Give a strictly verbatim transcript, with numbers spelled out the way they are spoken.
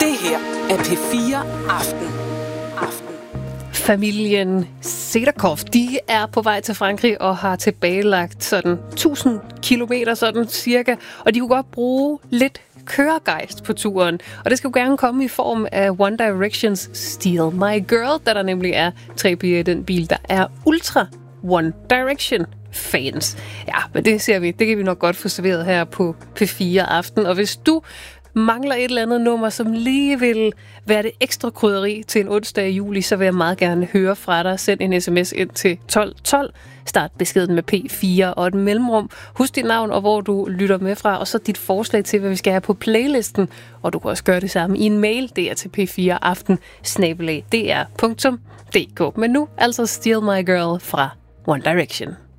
Det her er P fire Aften. Aften. Familien Sedakov, de er på vej til Frankrig og har tilbagelagt sådan tusind kilometer sådan cirka, og de kunne godt bruge lidt køregejst på turen. Og det skal jo gerne komme i form af One Directions Steal My Girl, da der nemlig er tre piger i den bil, der er ultra One Direction fans. Ja, men det ser vi. Det kan vi nok godt få serveret her på P fire Aften. Og hvis du mangler et eller andet nummer, som lige vil være det ekstra krydderi til en onsdag i juli, så vil jeg meget gerne høre fra dig. Send en sms ind til tolv tolv. Start beskeden med P fire og et mellemrum. Husk dit navn og hvor du lytter med fra, og så dit forslag til, hvad vi skal have på playlisten. Og du kan også gøre det samme i en mail. Det er til p fire aften snabel-a d r punktum d k. Men nu altså Steal My Girl fra One Direction.